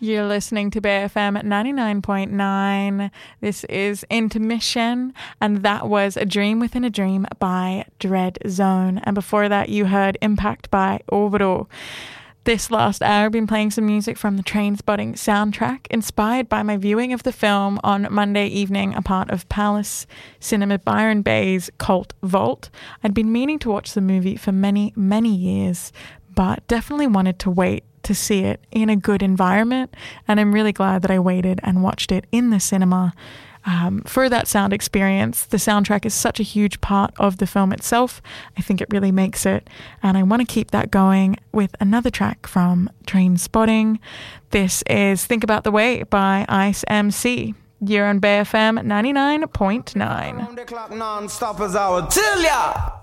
You're listening to BFM 99.9. This is Intermission, and that was A Dream Within a Dream by Dread Zone. And before that, you heard Impact by Orbital. This last hour, I've been playing some music from the Trainspotting soundtrack, inspired by my viewing of the film on Monday evening, a part of Palace Cinema Byron Bay's Cult Vault. I'd been meaning to watch the movie for many, many years, but definitely wanted to wait to see it in a good environment, and I'm really glad that I waited and watched it in the cinema for that sound experience. The soundtrack is such a huge part of the film itself. I think it really makes it, and I want to keep that going with another track from Trainspotting. This is Think About the Way by Ice MC. You're on BFM 99.9. Around the clock non-stop as I would tell ya.